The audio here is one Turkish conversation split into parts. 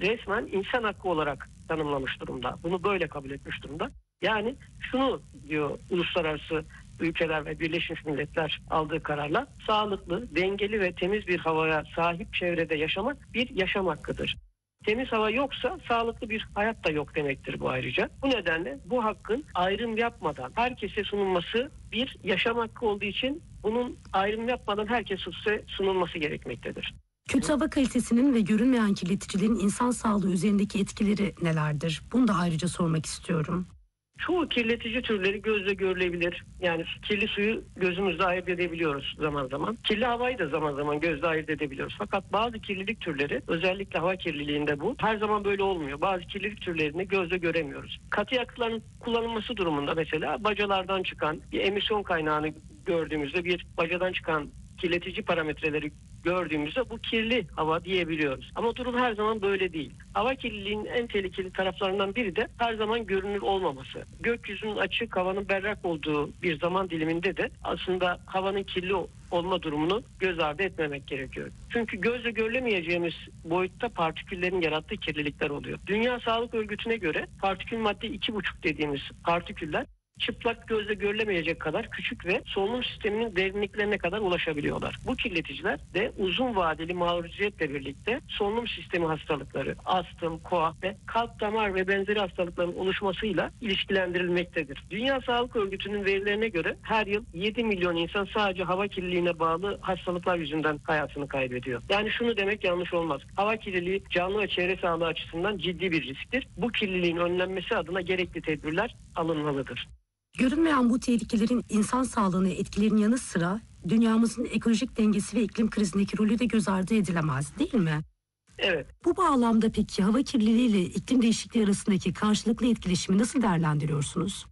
resmen insan hakkı olarak tanımlamış durumda. Bunu böyle kabul etmiş durumda. Yani şunu diyor uluslararası ülkeler ve Birleşmiş Milletler aldığı kararla, sağlıklı, dengeli ve temiz bir havaya sahip çevrede yaşamak bir yaşam hakkıdır. Temiz hava yoksa sağlıklı bir hayat da yok demektir bu ayrıca. Bu nedenle bu hakkın ayrım yapmadan herkese sunulması bir yaşam hakkı olduğu için bunun ayrım yapmadan herkese sunulması gerekmektedir. Kötü hava kalitesinin ve görünmeyen kirleticilerin insan sağlığı üzerindeki etkileri nelerdir? Bunu da ayrıca sormak istiyorum. Çoğu kirletici türleri gözle görülebilir. Yani kirli suyu gözümüzle ayırt edebiliyoruz zaman zaman. Kirli havayı da zaman zaman gözle ayırt edebiliyoruz. Fakat bazı kirlilik türleri, özellikle hava kirliliğinde bu her zaman böyle olmuyor. Bazı kirlilik türlerini gözle göremiyoruz. Katı yakıtların kullanılması durumunda mesela bacalardan çıkan bir emisyon kaynağını gördüğümüzde, bir bacadan çıkan kirletici parametreleri gördüğümüzde bu kirli hava diyebiliyoruz. Ama durum her zaman böyle değil. Hava kirliliğinin en tehlikeli taraflarından biri de her zaman görünür olmaması. Gökyüzünün açık, havanın berrak olduğu bir zaman diliminde de aslında havanın kirli olma durumunu göz ardı etmemek gerekiyor. Çünkü gözle görülemeyeceğimiz boyutta partiküllerin yarattığı kirlilikler oluyor. Dünya Sağlık Örgütü'ne göre partikül madde 2,5 dediğimiz partiküller çıplak gözle görülemeyecek kadar küçük ve solunum sisteminin derinliklerine kadar ulaşabiliyorlar. Bu kirleticiler de uzun vadeli maruziyetle birlikte solunum sistemi hastalıkları, astım, koa ve kalp damar ve benzeri hastalıkların oluşmasıyla ilişkilendirilmektedir. Dünya Sağlık Örgütü'nün verilerine göre her yıl 7 milyon insan sadece hava kirliliğine bağlı hastalıklar yüzünden hayatını kaybediyor. Yani şunu demek yanlış olmaz. Hava kirliliği canlı ve çevre sağlığı açısından ciddi bir risktir. Bu kirliliğin önlenmesi adına gerekli tedbirler alınmalıdır. Görünmeyen bu tehlikelerin insan sağlığına etkilerinin yanı sıra dünyamızın ekolojik dengesi ve iklim krizindeki rolü de göz ardı edilemez, değil mi? Evet. Bu bağlamda peki hava kirliliği ile iklim değişikliği arasındaki karşılıklı etkileşimi nasıl değerlendiriyorsunuz?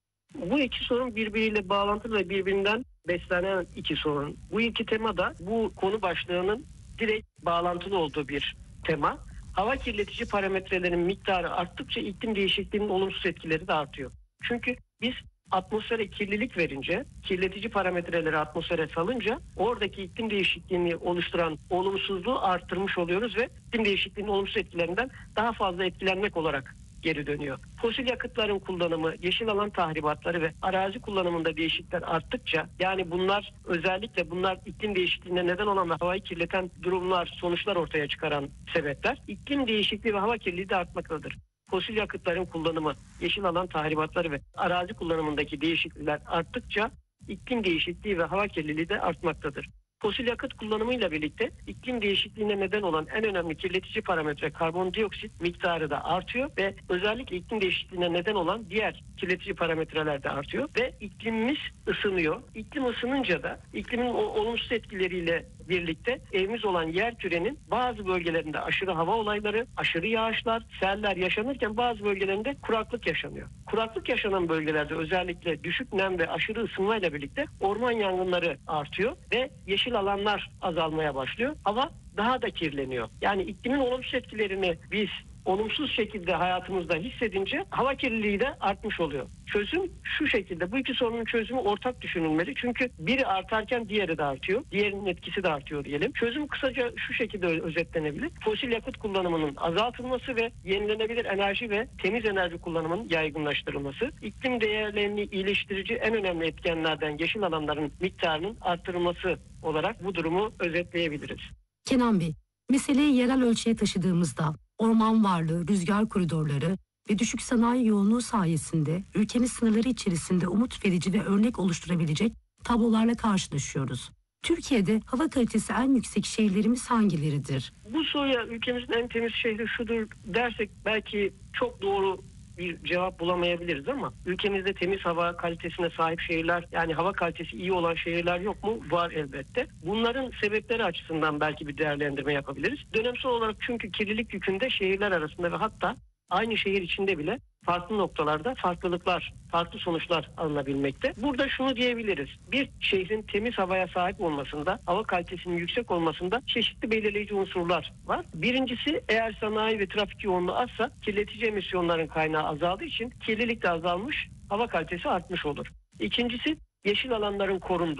Bu iki sorun birbiriyle bağlantılı ve birbirinden beslenen iki sorun. Bu iki tema da bu konu başlığının direkt bağlantılı olduğu bir tema. Hava kirletici parametrelerin miktarı arttıkça iklim değişikliğinin olumsuz etkileri de artıyor. Çünkü biz atmosfere kirlilik verince, kirletici parametreleri atmosfere salınca oradaki iklim değişikliğini oluşturan olumsuzluğu arttırmış oluyoruz ve iklim değişikliğinin olumsuz etkilerinden daha fazla etkilenmek olarak geri dönüyor. Fosil yakıtların kullanımı, yeşil alan tahribatları ve arazi kullanımında değişiklikler arttıkça, yani özellikle bunlar iklim değişikliğine neden olan ve havayı kirleten durumlar, sonuçlar ortaya çıkaran sebepler, iklim değişikliği ve hava kirliliği de artmaktadır. Fosil yakıtların kullanımı, yeşil alan tahribatları ve arazi kullanımındaki değişiklikler arttıkça iklim değişikliği ve hava kirliliği de artmaktadır. Fosil yakıt kullanımıyla birlikte iklim değişikliğine neden olan en önemli kirletici parametre karbondioksit miktarı da artıyor ve özellikle iklim değişikliğine neden olan diğer kirletici parametreler de artıyor ve iklimimiz ısınıyor. İklim ısınınca da iklimin olumsuz etkileriyle birlikte evimiz olan yerkürenin bazı bölgelerinde aşırı hava olayları, aşırı yağışlar, seller yaşanırken bazı bölgelerinde kuraklık yaşanıyor. Kuraklık yaşanan bölgelerde özellikle düşük nem ve aşırı ısınmayla birlikte orman yangınları artıyor ve yeşil alanlar azalmaya başlıyor. Hava daha da kirleniyor. Yani iklimin olumsuz etkilerini biz olumsuz şekilde hayatımızda hissedince hava kirliliği de artmış oluyor. Çözüm şu şekilde, bu iki sorunun çözümü ortak düşünülmeli. Çünkü biri artarken diğeri de artıyor. Diğerinin etkisi de artıyor diyelim. Çözüm kısaca şu şekilde özetlenebilir. Fosil yakıt kullanımının azaltılması ve yenilenebilir enerji ve temiz enerji kullanımının yaygınlaştırılması. İklim değerlerini iyileştirici en önemli etkenlerden yeşil alanların miktarının arttırılması olarak bu durumu özetleyebiliriz. Kenan Bey, meseleyi yerel ölçüye taşıdığımızda orman varlığı, rüzgar koridorları ve düşük sanayi yoğunluğu sayesinde ülkemiz sınırları içerisinde umut verici ve örnek oluşturabilecek tablolarla karşılaşıyoruz. Türkiye'de hava kalitesi en yüksek şehirlerimiz hangileridir? Bu soruya ülkemizin en temiz şehri şudur dersek belki çok doğru bir cevap bulamayabiliriz ama ülkemizde temiz hava kalitesine sahip şehirler, yani hava kalitesi iyi olan şehirler yok mu? Var elbette. Bunların sebepleri açısından belki bir değerlendirme yapabiliriz. Dönemsel olarak çünkü kirlilik yükünde şehirler arasında ve hatta aynı şehir içinde bile farklı noktalarda farklılıklar, farklı sonuçlar alınabilmekte. Burada şunu diyebiliriz. Bir şehrin temiz havaya sahip olmasında, hava kalitesinin yüksek olmasında çeşitli belirleyici unsurlar var. Birincisi, eğer sanayi ve trafik yoğunluğu azsa kirletici emisyonların kaynağı azaldığı için kirlilik de azalmış, hava kalitesi artmış olur. İkincisi, yeşil alanların korunduğu,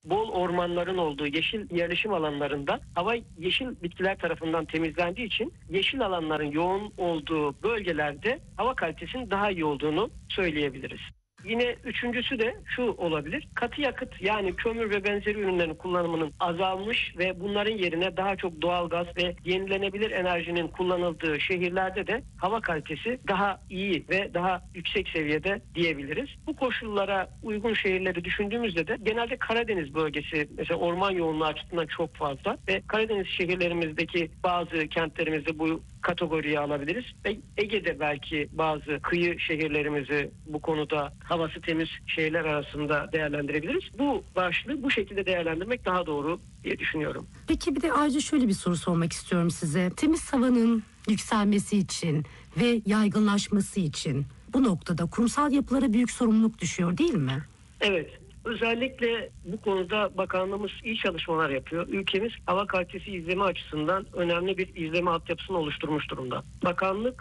bol ormanların olduğu yeşil yerleşim alanlarında hava yeşil bitkiler tarafından temizlendiği için yeşil alanların yoğun olduğu bölgelerde hava kalitesinin daha iyi olduğunu söyleyebiliriz. Yine üçüncüsü de şu olabilir. Katı yakıt yani kömür ve benzeri ürünlerin kullanımının azalmış ve bunların yerine daha çok doğalgaz ve yenilenebilir enerjinin kullanıldığı şehirlerde de hava kalitesi daha iyi ve daha yüksek seviyede diyebiliriz. Bu koşullara uygun şehirleri düşündüğümüzde de genelde Karadeniz bölgesi mesela orman yoğunluğu açısından çok fazla ve Karadeniz şehirlerimizdeki bazı kentlerimizde bu kategoriye alabiliriz. Ve Ege'de belki bazı kıyı şehirlerimizi bu konuda havası temiz şehirler arasında değerlendirebiliriz. Bu başlığı bu şekilde değerlendirmek daha doğru diye düşünüyorum. Peki bir de ayrıca şöyle bir soru sormak istiyorum size. Temiz havanın yükselmesi için ve yaygınlaşması için bu noktada kurumsal yapılara büyük sorumluluk düşüyor değil mi? Evet. Özellikle bu konuda bakanlığımız iyi çalışmalar yapıyor. Ülkemiz hava kalitesi izleme açısından önemli bir izleme altyapısını oluşturmuş durumda. Bakanlık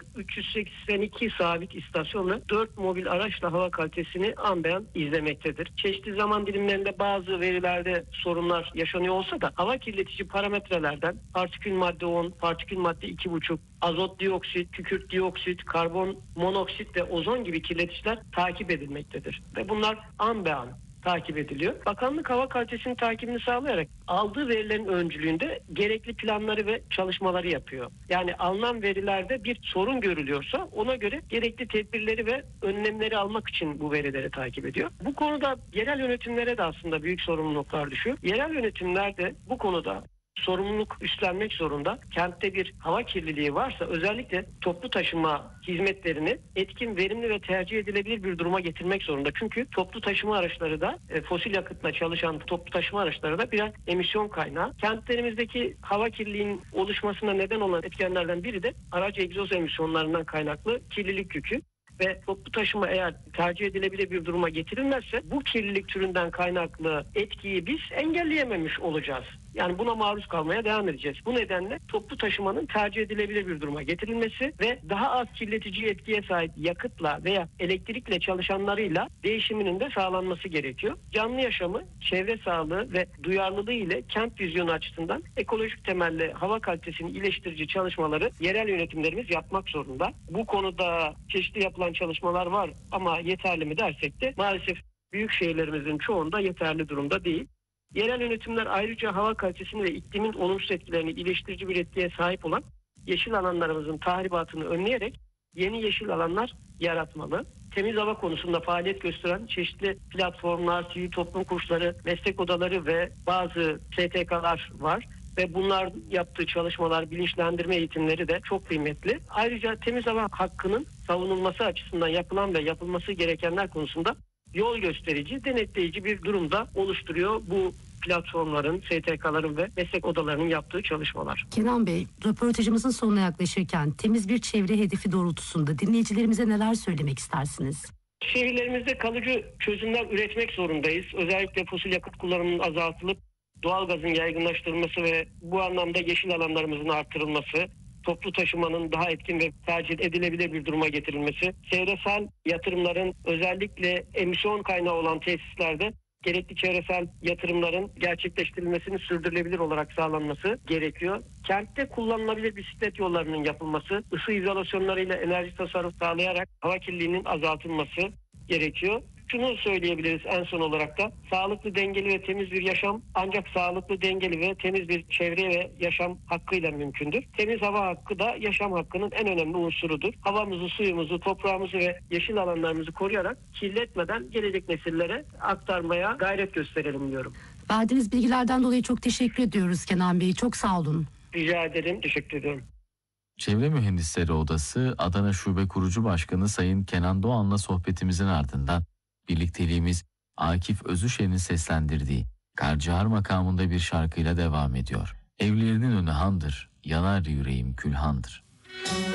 382 sabit istasyonla 4 mobil araçla hava kalitesini an beyan izlemektedir. Çeşitli zaman dilimlerinde bazı verilerde sorunlar yaşanıyor olsa da hava kirletici parametrelerden partikül madde 10, partikül madde 2,5, azot dioksit, kükürt dioksit, karbon monoksit ve ozon gibi kirleticiler takip edilmektedir. Ve bunlar an beyan takip ediliyor. Bakanlık hava kalitesinin takibini sağlayarak aldığı verilerin öncülüğünde gerekli planları ve çalışmaları yapıyor. Yani alınan verilerde bir sorun görülüyorsa ona göre gerekli tedbirleri ve önlemleri almak için bu verileri takip ediyor. Bu konuda yerel yönetimlere de aslında büyük sorumluluklar düşüyor. Yerel yönetimler de bu konuda sorumluluk üstlenmek zorunda. Kentte bir hava kirliliği varsa özellikle toplu taşıma hizmetlerini etkin, verimli ve tercih edilebilir bir duruma getirmek zorunda. Çünkü toplu taşıma araçları da fosil yakıtla çalışan toplu taşıma araçları da birer emisyon kaynağı. Kentlerimizdeki hava kirliliğinin oluşmasına neden olan etkenlerden biri de araç egzoz emisyonlarından kaynaklı kirlilik yükü. Ve toplu taşıma eğer tercih edilebilir bir duruma getirilmezse bu kirlilik türünden kaynaklı etkiyi biz engelleyememiş olacağız. Yani buna maruz kalmaya devam edeceğiz. Bu nedenle toplu taşımanın tercih edilebilir bir duruma getirilmesi ve daha az kirletici etkiye sahip yakıtla veya elektrikle çalışanlarıyla değişiminin de sağlanması gerekiyor. Canlı yaşamı, çevre sağlığı ve duyarlılığı ile kent vizyonu açısından ekolojik temelli hava kalitesini iyileştirici çalışmaları yerel yönetimlerimiz yapmak zorunda. Bu konuda çeşitli yapılan çalışmalar var ama yeterli mi dersek de maalesef büyük şehirlerimizin çoğunda yeterli durumda değil. Yerel yönetimler ayrıca hava kalitesini ve iklimin olumsuz etkilerini iyileştirici bir etkiye sahip olan yeşil alanlarımızın tahribatını önleyerek yeni yeşil alanlar yaratmalı. Temiz hava konusunda faaliyet gösteren çeşitli platformlar, sivil toplum kuruluşları, meslek odaları ve bazı STK'lar var. Ve bunlar yaptığı çalışmalar, bilinçlendirme eğitimleri de çok kıymetli. Ayrıca temiz hava hakkının savunulması açısından yapılan ve yapılması gerekenler konusunda yol gösterici, denetleyici bir durumda oluşturuyor bu platformların, STK'ların ve meslek odalarının yaptığı çalışmalar. Kenan Bey, röportajımızın sonuna yaklaşırken temiz bir çevre hedefi doğrultusunda dinleyicilerimize neler söylemek istersiniz? Şehirlerimizde kalıcı çözümler üretmek zorundayız. Özellikle fosil yakıt kullanımının azaltılıp doğalgazın yaygınlaştırılması ve bu anlamda yeşil alanlarımızın artırılması, toplu taşımanın daha etkin ve tercih edilebilir bir duruma getirilmesi, çevresel yatırımların özellikle emisyon kaynağı olan tesislerde gerekli çevresel yatırımların gerçekleştirilmesinin sürdürülebilir olarak sağlanması gerekiyor. Kentte kullanılabilir bisiklet yollarının yapılması, ısı izolasyonlarıyla enerji tasarrufu sağlayarak hava kirliliğinin azaltılması gerekiyor. Şunu söyleyebiliriz en son olarak da sağlıklı, dengeli ve temiz bir yaşam ancak sağlıklı, dengeli ve temiz bir çevre ve yaşam hakkıyla mümkündür. Temiz hava hakkı da yaşam hakkının en önemli unsurudur. Havamızı, suyumuzu, toprağımızı ve yeşil alanlarımızı koruyarak kirletmeden gelecek nesillere aktarmaya gayret gösterelim diyorum. Verdiğiniz bilgilerden dolayı çok teşekkür ediyoruz Kenan Bey. Çok sağ olun. Rica ederim. Teşekkür ediyorum. Çevre Mühendisleri Odası Adana Şube Kurucu Başkanı Sayın Kenan Doğan'la sohbetimizin ardından birlikteliğimiz Akif Özüşen'in seslendirdiği Karcihar makamında bir şarkıyla devam ediyor. Evlerinin önü handır, yanar yüreğim külhandır.